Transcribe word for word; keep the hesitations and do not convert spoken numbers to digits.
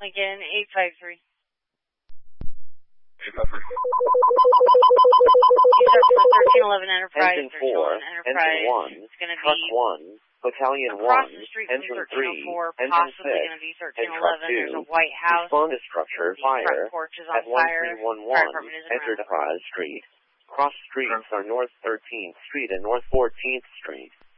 Again, eight five three. eight five three. These are for thirteen eleven Enterprise. Engine four, Enterprise. Engine one, It's going to Truck be one, Battalion across one, the street from Engine thirteen three, oh four, Engine possibly six, going to be and thirteen Truck eleven. There's a two. White House. Respond to structure, The fire, front porch is on at one fire. three one Fire one, department isn't around. Enterprise Street. Cross streets are North thirteenth Street and North fourteenth Street.